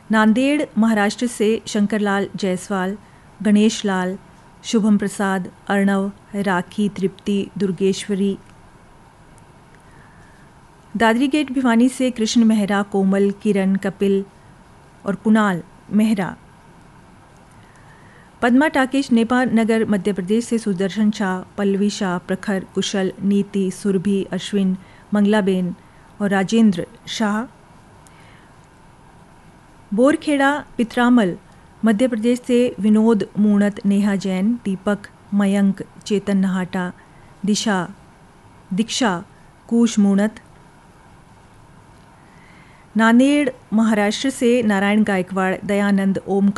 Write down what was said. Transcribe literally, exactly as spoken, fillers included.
नांदेड़ महाराष्ट्र से शंकरलाल जायसवाल, गणेश लाल, शुभम प्रसाद, अर्णव, राखी, तृप्ति, दुर्गेश्वरी। दादरी गेट भिवानी से कृष्ण मेहरा, कोमल, किरण, कपिल और कुणाल मेहरा। पद्मा टाकेश नेपाल नगर मध्य प्रदेश से सुदर्शन शाह, पल्लवी शाह, प्रखर, कुशल, नीति, सुरभि, अश्विन, मंगलाबेन और राजेंद्र शाह। बोरखेड़ा पित्रामल मध्य प्रदेश से विनोद, मूणत, नेहा जैन, दीपक, मयंक, चेतन नहाटा, दिशा, दीक्षा, कुश मूणत। नांदेड़ महाराष्ट्र से नारायण गायकवाड़, दयानंद, ओमकार।